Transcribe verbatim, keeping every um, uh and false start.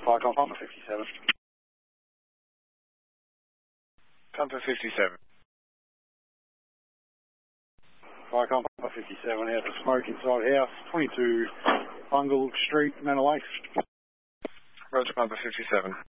Vicon Pumper fifty-seven. Pumper fifty-seven. Vicon Pumper fifty-seven out to smoke inside house, twenty-two Bungle Street, Manor Lakes. Roger, Pumper fifty-seven.